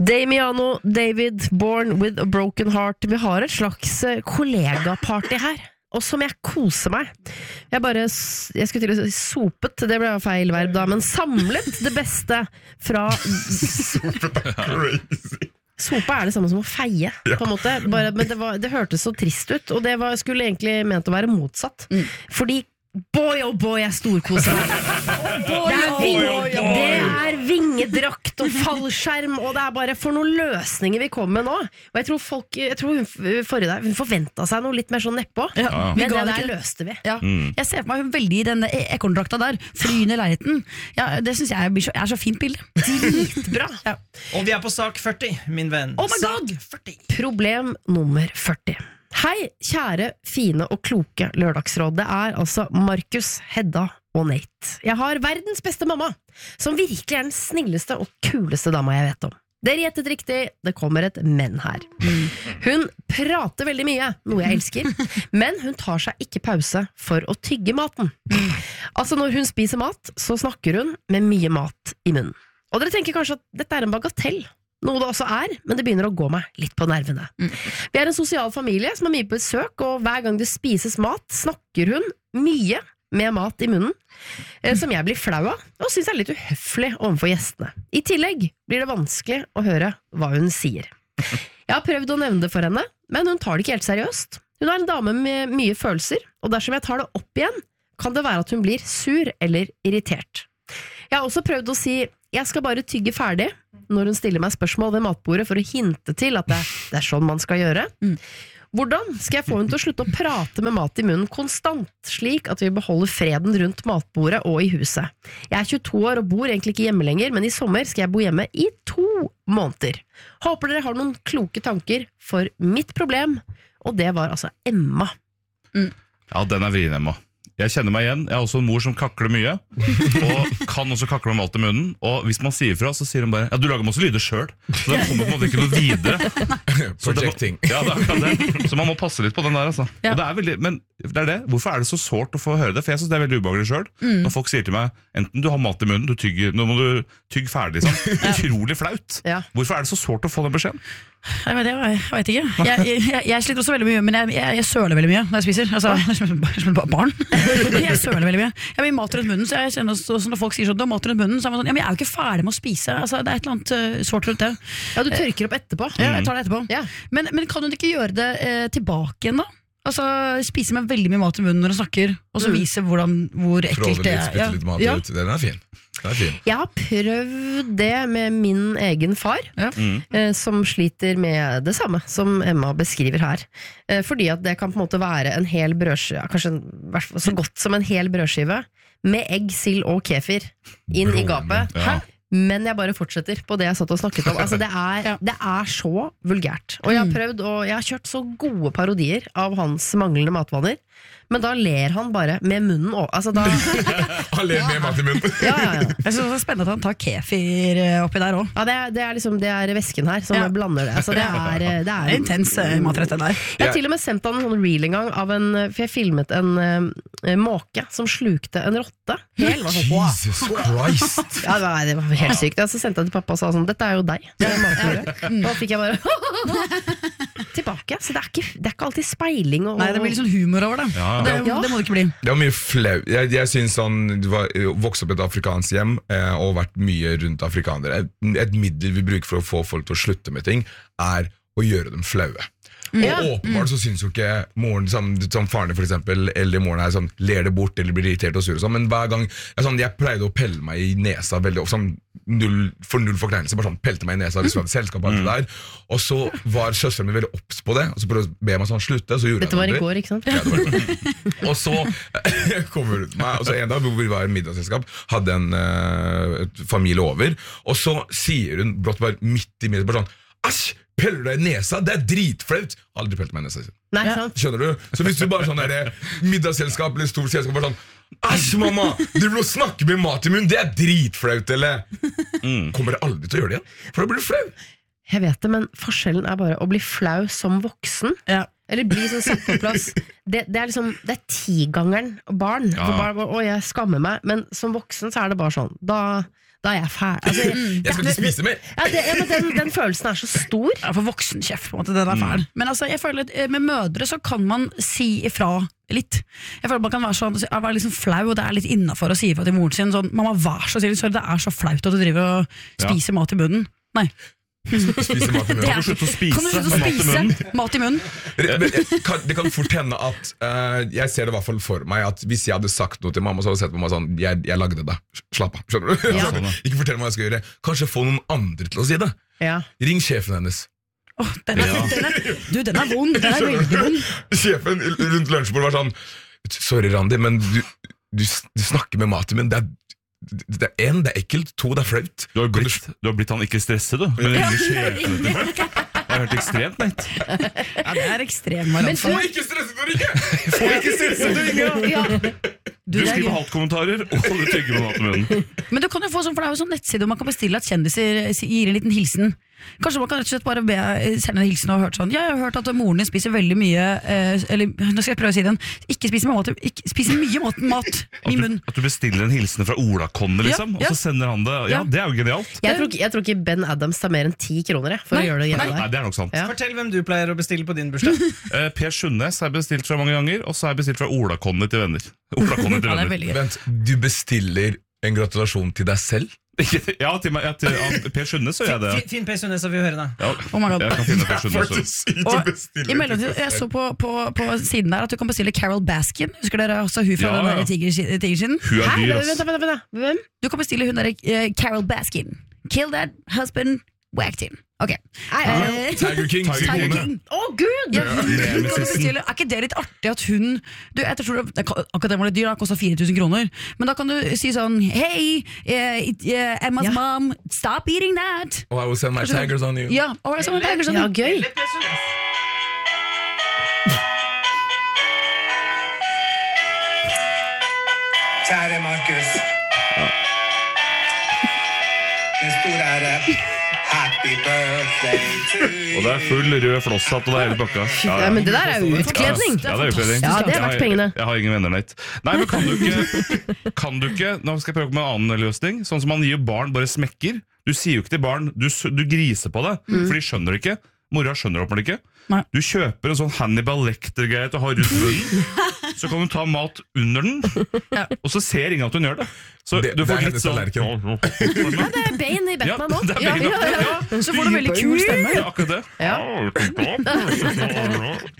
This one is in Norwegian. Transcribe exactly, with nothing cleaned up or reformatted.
Damiano David, Born with a Broken Heart. Vi har et slags kollegaparty her, og som jeg koser meg. Jeg bare, jeg skulle til å si sopet, det ble feil verb da, men samlet det beste fra... Sopet er crazy. Sopa er det samme som å feie, på en måte. Bare, men det, var, det hørtes så trist ut, og det var, skulle egentlig ment å være motsatt. Mm. Fordi boy, oh boy, jeg storkoser meg. Det er, ving, det er vingedrakt og fallskjerm, og det er bare for noen løsninger vi kommer med nå. Og jeg tror folk, jeg tror hun, forrige der, hun forventet seg noe litt mer sånn nedpå. Ja, ja. Men det der løste vi. Ja. Mm. Jeg ser på meg veldig i denne ekordrakta der, flyende i leiligheten. Ja, det synes jeg er, er så fint bilde. Dritbra. Ja. Og vi er på sak førti, min venn. Oh my god! førti. Problem nummer førti. Hei, kjære, fine og kloke lørdagsråd. Det er altså Markus, Hedda og Nate. Jeg har verdens beste mamma, som virkelig er den snilleste og kuleste dama jeg vet om. Dere gjettet riktig, det kommer et men her. Hun prater veldig mye, noe jeg elsker, men hun tar seg ikke pause for å tygge maten. Altså når hun spiser mat, så snakker hun med mye mat i munnen. Og dere tenker kanskje at dette er en bagatell. Noe det også er, men det begynner å gå meg litt på nervene. Mm. Vi er en sosial familie som har mye på besøk, og hver gang det spises mat, snakker hun mye med mat i munnen, eh, som jeg blir flau av, og synes er litt uhøflig overfor gjestene. I tillegg blir det vanskelig å høre hva hun sier. Jeg har prøvd å nevne det for henne, men hun tar det ikke helt seriøst. Hun er en dame med mye følelser, og dersom jeg tar det opp igjen, kan det være at hun blir sur eller irritert. Jeg har også prøvd å si, jeg skal bare tygge ferdig, når hun stiller meg spørsmål ved matbordet for å hinte til at det, det er sånn man skal gjøre. Mm. Hvordan skal jeg få hun til å slutte å prate med mat i munnen konstant, slik at vi beholder freden rundt matbordet og i huset? Jeg er tjueto år og bor egentlig ikke hjemme lenger, men i sommer skal jeg bo hjemme i to måneder. Håper dere har noen kloke tanker for mitt problem, og det var altså Emma. Mm. Ja, den er vrien, Emma. Jeg kjenner meg igjen, jeg har også en mor som kakler mye, og kan også kakle med mat i munnen, og hvis man sier fra, så sier hun bare, ja, du lager masse lyder selv, så det kommer på en måte ikke noe videre. Projecting. Ja, det er akkurat det. Så man må passe litt på den der, altså. Ja. Og det er veldig, men det er det, hvorfor er det så sårt å få høre det? For jeg synes det er veldig ubehagelig selv, mm. når folk sier til meg, enten du har mat i munnen, du tygger, nå må du tygge ferdig, sånn. Utrolig flaut. Ja. Hvorfor er det så sårt å få den beskjeden? Jeg vet, jeg, jeg vet ikke. Jeg, jeg, jeg sliter også veldig mye, men jeg, jeg, jeg søler veldig mye når jeg spiser. Altså, som et barn. Jeg søler veldig mye. Jeg vil mat rundt munnen, så jeg kjenner så, når folk sier sånn, du har mat rundt munnen, så er man sånn, ja, men jeg er jo ikke ferdig med å spise. Altså, det er et eller annet uh, svårt rundt det. Ja, du tørker opp etterpå. Ja, jeg tar det etterpå. Ja. Men, men kan hun ikke gjøre det eh, tilbake igjen da? Altså, spise med veldig mye mat i munnen når hun snakker, og så vise hvordan, hvor ekkelt det er. Ja. Litt mat ut. Den er fin. Den er fin. Jeg har prøvd det med min egen far, ja. eh, som sliter med det samme som Emma beskriver her. Eh, fordi at det kan på en måte være en hel brødskive, kanskje en, så godt som en hel brødskive, med egg, sild og kefir inn Bro, i gapet. Ja. Men jeg bare fortsetter på det jeg satt og snakket om. Altså det er, det er så vulgært. Og jeg har prøvd, og jeg har kjørt så gode parodier av hans manglende matvaner. Men da ler han bare med munnen og, altså da Han ler med mat i munnen. Ja, ja, ja. Jeg synes det er spennende at han tar kefir oppi der også. Ja, det er, det er liksom, det er væsken her som ja. blander det. Altså det er, det er en intens matrett den der. Jeg har til og med sendt han en sånn reel en gang av en, for jeg filmet en uh, måke som slukte en rotte. Hel, sånn, wow. Jesus Christ. Ja, det var, det var helt sykt. Så sendte jeg til pappa og sa sånn, dette er jo deg. Det er og da fikk jeg bare tilbake. Så det er, ikke, det er ikke alltid speiling og, Nei, det blir litt sånn humor over det. Ja. Det, ja. det må det ikke bli. Det var mye flau. Jeg, jeg synes sånn, du var vokst opp i et afrikansk hjem eh, og vært mye rundt afrikanere. Et, et middel vi bruker for å få folk til å slutte med ting er å gjøre dem flaue. Ja. Og åpenbart så synes jo ikke moren som, som faren for eksempel, eller moren her sånn, ler det bort eller blir irritert og sur og sånn, men hver gang jeg, sånn, jeg pleide å pelle meg i nesa veldig ofte, sånn, null, for null forkleinelse, bare sånn, pelte meg i nesa hvis vi hadde selskap og alt det der, og så var søsteren min veldig opps på det, og så prøvde å be meg sånn slutte, så gjorde Dette jeg det. Dette var i går, ikke sant? Ja, det var det. Og så kommer det ut meg, og så en dag hvor vi var i middagsselskap, hadde en uh, familie over, og så sier hun blott bare midt i middag, bare sånn, æsj! Peller du deg i nesa? Det er dritflaut. Aldri pelt meg i nesa. Nei, sant. Skjønner du? Så hvis du bare sånn der middagsselskap eller stort selskap bare sånn æsj mamma, du vil snakke med mat i munnen, det er dritflaut, eller mm. kommer det aldri til å gjøre det igjen? For da blir du flau. Jeg vet det, men forskjellen er bare å bli flau som voksen. Ja. Eller bli sånn satt på plass. Det, det er liksom, det er tigangeren barn. Ja. barn. Og jeg skammer meg, men som voksen så er det bare sånn. Da... da er jeg ferdig. Altså, Jeg skal ikke spise mer! ja, det, ja, men den, den følelsen er så stor. Ja, for voksenkjeft, på en måte, den er fæl. Men altså, jeg føler at eh, med mødre så kan man si ifra litt. Jeg føler at man kan være, sånn, være liksom flau, og det er litt innafor å si ifra til moren sin sånn, mamma, vær så snill, sorry, det er så flaut at du driver og spiser Ja. mat i munnen. Nei. Spise mat i munnen. Det er- Kan du slutte å spise Kan du slutte å med mat i munnen? spise mat i munnen? Men jeg kan, det kan fort hende at eh, jeg ser det i hvert fall for meg at hvis jeg hadde sagt noe til mamma, så hadde jeg sett på meg sånn Jeg, jeg lagde det, slapp av. Skjønner du? Ja. Sånn, ikke fortell meg hva jeg skal gjøre. Kanskje få noen andre til å si det. Ja. Ring sjefen hennes. Åh, den, er, den, er, du, den er vond. Den er veldig vond. Sjefen rundt lunsjbordet var sånn Sorry, Randi, men du, du, du snakker med maten min. Det er det er en, det er ekkelt. To, det er flaut. Du har Kan blitt, du har blitt han ikke stresse, du. Men ringer sjefene til folk. Det er helt ekstremt, Nate. Ja, det er ekstrem Men variant. Få ikke stresse til å ringe! Få ikke stresse til å ringe! Ja. Du det er skriver gøy. hatkommentarer, og du tygger med mat i munnen. Men du kan jo få sånn, for det er jo sånn nettside hvor man kan bestille at kjendiser gir en liten hilsen. Kanskje man kan rett og slett bare be, sende en hilsen og hørt sånn. Ja, jeg har hørt at moren din spiser veldig mye eh, Eller nå skal jeg prøve å si den. Ikke spiser, mat, ikke, spiser mye mat, mat At i du, munnen. at du bestiller en hilsen fra Ola-Conny, liksom, Ja, ja. og så sender han det. Ja, Ja. Det er jo genialt. Jeg, tror ikke, jeg tror ikke Ben Adams tar mer enn ti kroner jeg, for Nei. å gjøre det Nei, greiene der. det er nok sant. Ja. Fortell hvem du pleier å bestille på din bursdag. Eh, Per Sundnes har jeg bestilt fra mange ganger, og så har jeg bestilt fra Ola-Conny til venner. Ola-Conny til Ja, det er venner. veldig gøy. Vent, du bestiller en gratulasjon til deg selv? Ja, til, meg, ja, til ja, Per Sundnes så gjør jeg det. Fin, fin P. Sundnes, så vi hører da. Ja, Oh my God. jeg kan finne Per Sundnes. Faktisk så- sykt å Og bestille i mellomtiden, til seg jeg selv. så på, på, på siden der at du kan bestille Carol Baskin. Husker dere også hun fra Ja, den ja. der tiger- tigersiden? Hun er Hæ? dyr, Vent, ass. vent, vent, vent, Hvem? Du kan bestille hun der eh, Carol Baskin. Kill that husband, whacked him. Ok. Eh, Tiger King. Tiger Tiger King. King. Å, gud! Ja, hun, hun kan Nemesisen. bestille. Er ikke det litt artig at hun du, jeg tror det, Akkurat den var litt dyr, den kosta fire tusen kroner. Men da kan du si sånn Hei, eh, it- eh, Emmas Ja. mom, stop eating that. Oh, I will send my tigers on you. Ja, og sånn, det er sånn. Ja, gøy. Kjære Markus. En stor ære. Happy birthday to you. Og det er full rød flosshatt og det er hele pakka. Ja, Ja, men det der er jo utkledning. Ja, det er utkledning. Ja, det er verdt Jeg har- pengene. Jeg har ingen venner, Nate. Nei, men kan du ikke Kan du ikke Nå skal jeg prøve med en annen løsning. Sånn som man gir barn bare smekker. Du sier jo ikke til barn Du, s- du griser på det, for de skjønner det ikke. Mora skjønner det åpenbart ikke. Nei. Du kjøper en sånn Hannibal Lecter-greie til å ha rundt munnen. Så kan du ta mat under den, og så ser ingen at hun gjør det. Så Det- du det får er litt hennes sånn tallerken. Det er Bane i Batman Ja, nå. det er Ja, Bane, ja, ja. ja. Så får du veldig kul stemme. Ja, akkurat det. Ja.